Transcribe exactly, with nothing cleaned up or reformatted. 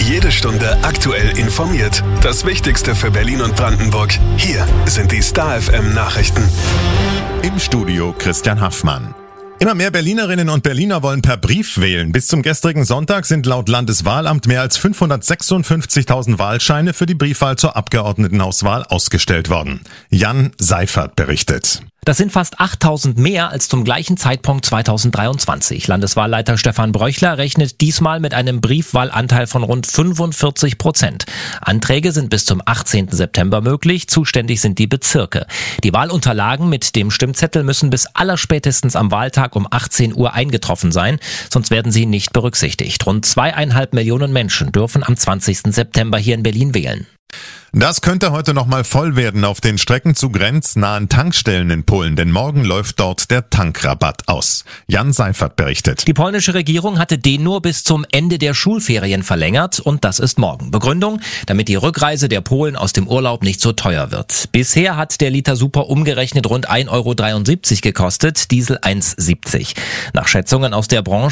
Jede Stunde aktuell informiert. Das Wichtigste für Berlin und Brandenburg. Hier sind die Star F M Nachrichten. Im Studio Christian Haffmann. Immer mehr Berlinerinnen und Berliner wollen per Brief wählen. Bis zum gestrigen Sonntag sind laut Landeswahlamt mehr als fünfhundertsechsundfünfzigtausend Wahlscheine für die Briefwahl zur Abgeordnetenhauswahl ausgestellt worden. Jan Seifert berichtet. Das sind fast achttausend mehr als zum gleichen Zeitpunkt zweitausenddreiundzwanzig. Landeswahlleiter Stefan Bröchler rechnet diesmal mit einem Briefwahlanteil von rund fünfundvierzig Prozent. Anträge sind bis zum achtzehnten September möglich. Zuständig sind die Bezirke. Die Wahlunterlagen mit dem Stimmzettel müssen bis allerspätestens am Wahltag um achtzehn Uhr eingetroffen sein, sonst werden sie nicht berücksichtigt. Rund zweieinhalb Millionen Menschen dürfen am zwanzigsten September hier in Berlin wählen. Das könnte heute noch mal voll werden auf den Strecken zu grenznahen Tankstellen in Polen, denn morgen läuft dort der Tankrabatt aus. Jan Seifert berichtet. Die polnische Regierung hatte den nur bis zum Ende der Schulferien verlängert und das ist morgen. Begründung, damit die Rückreise der Polen aus dem Urlaub nicht so teuer wird. Bisher hat der Liter Super umgerechnet rund ein Euro dreiundsiebzig gekostet, Diesel eins Euro siebzig. Nach Schätzungen aus der Branche